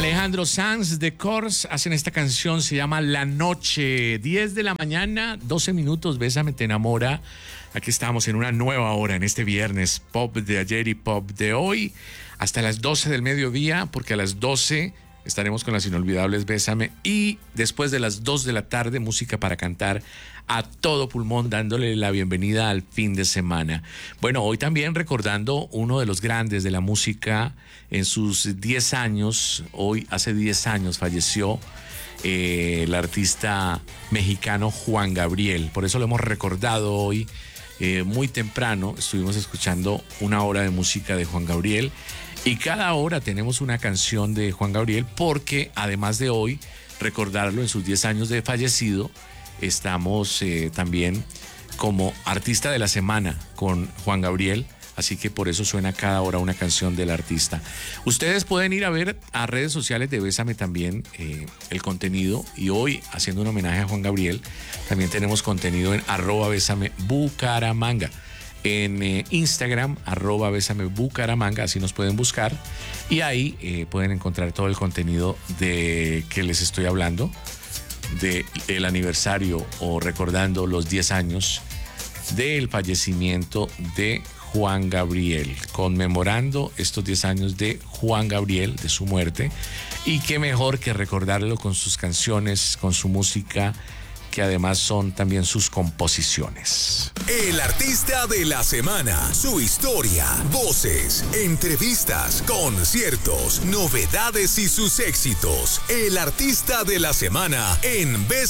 Alejandro Sanz de Kors hacen esta canción, se llama La Noche. 10 de la mañana, 12 minutos, Bésame te enamora. Aquí estamos en una nueva hora, en este viernes, pop de ayer y pop de hoy, hasta las 12 del mediodía, porque a las 12 estaremos con las inolvidables Bésame y después de las 2 de la tarde, música para cantar a todo pulmón, dándole la bienvenida al fin de semana. Bueno, hoy también recordando uno de los grandes de la música en sus 10 años. Hoy, hace 10 años, falleció el artista mexicano Juan Gabriel. Por eso lo hemos recordado hoy. Muy temprano estuvimos escuchando una hora de música de Juan Gabriel y cada hora tenemos una canción de Juan Gabriel porque además de hoy recordarlo en sus 10 años de fallecido, estamos también como artista de la semana con Juan Gabriel, así que por eso suena cada hora una canción del artista. Ustedes pueden ir a ver a redes sociales de Bésame también el contenido, y hoy haciendo un homenaje a Juan Gabriel también tenemos contenido en @BésameBucaramanga, en Instagram @BésameBucaramanga, así nos pueden buscar y ahí pueden encontrar todo el contenido de que les estoy hablando, del aniversario o recordando los 10 años del fallecimiento de Juan Gabriel, conmemorando estos 10 años de Juan Gabriel, de su muerte, y qué mejor que recordarlo con sus canciones, con su música, que además son también sus composiciones. El artista de la semana, su historia, voces, entrevistas, conciertos, novedades y sus éxitos. El artista de la semana en